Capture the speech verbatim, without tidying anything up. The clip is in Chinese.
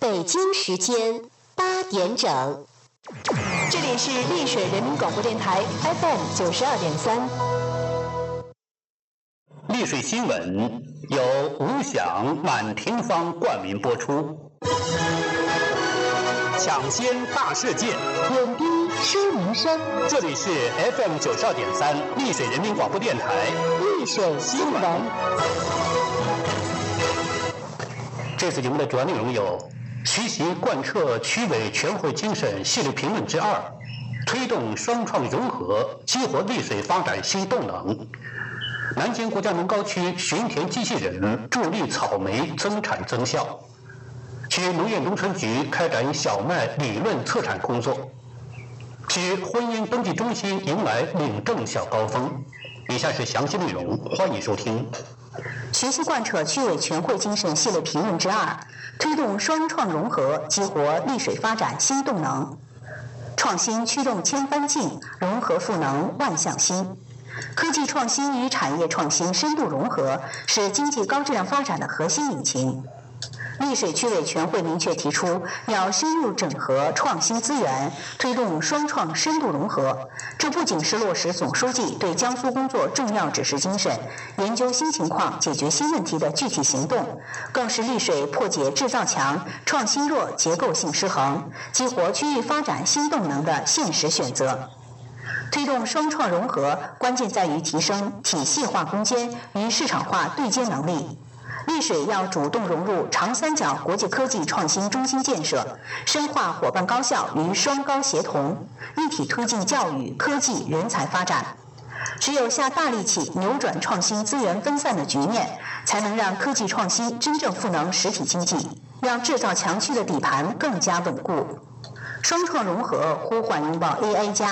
北京时间八点整， 这里是丽水人民广播电台 F M 九十二点三。 丽水新闻由吴响、满庭芳冠名播出。抢先大事件， 点滴说民生。 这里是 F M 九十二点三丽水人民广播电台丽水新闻。 这次节目的主要内容有：学习贯彻区委全会精神系列评论之二，推动双创融合，激活丽水发展新动能。南京国家农高区巡田机器人助力草莓增产增效。区农业农村局开展小麦理论测产工作。区婚姻登记中心迎来领证小高峰。以下是详细内容，欢迎收听。 学习贯彻区委全会精神系列评论之二，推动双创融合，激活丽水发展新动能。创新驱动千帆进，融合赋能万象新。科技创新与产业创新深度融合，是经济高质量发展的核心引擎。丽水区委全会明确提出，要深入整合创新资源，推动双创深度融合。这不仅是落实总书记对江苏工作重要指示精神、研究新情况、解决新问题的具体行动，更是丽水破解制造强、创新弱结构性失衡，激活区域发展新动能的现实选择。推动双创融合，关键在于提升体系化攻坚与市场化对接能力。丽水要主动融入长三角国际科技创新中心建设，深化伙伴高校与双高协同，一体推进教育、科技、人才发展。只有下大力气扭转创新资源分散的局面，才能让科技创新真正赋能实体经济，让制造强区的底盘更加稳固。双创融合呼唤拥抱 A I 加。